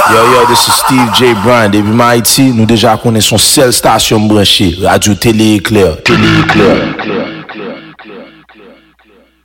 Yo, this is Steve J. Bryan. Depuis Haïti, nous déjà connaissons seule station branchée, Radio Télé Éclair. Télé Éclair.